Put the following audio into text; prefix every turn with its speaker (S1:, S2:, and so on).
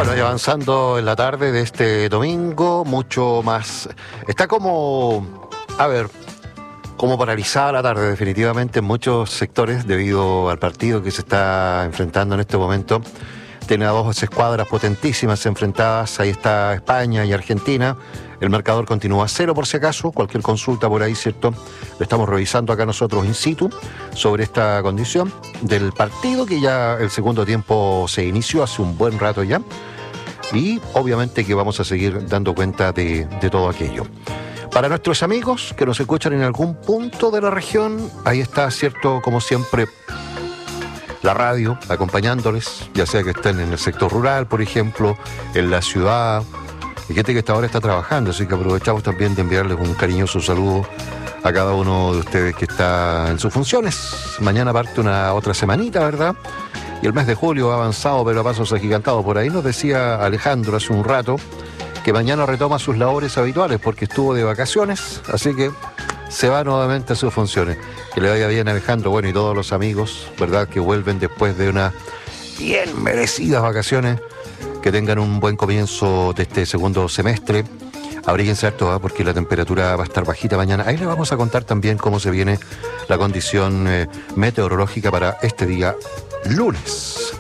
S1: Bueno, y avanzando en la tarde de este domingo, mucho más. Está como, como paralizada la tarde definitivamente en muchos sectores debido al partido que se está enfrentando en este momento. Tiene a dos escuadras potentísimas enfrentadas, ahí está España y Argentina. El marcador continúa 0 por si acaso, cualquier consulta por ahí, ¿cierto? Lo estamos revisando acá nosotros in situ sobre esta condición del partido, que ya el segundo tiempo se inició hace un buen rato ya. Y obviamente que vamos a seguir dando cuenta de todo aquello. Para nuestros amigos que nos escuchan en algún punto de la región, ahí está, ¿cierto? Como siempre, la radio acompañándoles, ya sea que estén en el sector rural, por ejemplo, en la ciudad. Hay gente que hasta ahora está trabajando, así que aprovechamos también de enviarles un cariñoso saludo a cada uno de ustedes que está en sus funciones. Mañana parte una otra semanita, ¿verdad? Y el mes de julio ha avanzado, pero a pasos agigantados. Por ahí nos decía Alejandro hace un rato que mañana retoma sus labores habituales porque estuvo de vacaciones, así que se va nuevamente a sus funciones. Que le vaya bien, Alejandro, bueno, y todos los amigos, ¿verdad?, que vuelven después de unas bien merecidas vacaciones. Que tengan un buen comienzo de este segundo semestre. Abríguense harto, porque la temperatura va a estar bajita mañana. Ahí les vamos a contar también cómo se viene la condición meteorológica para este día lunes.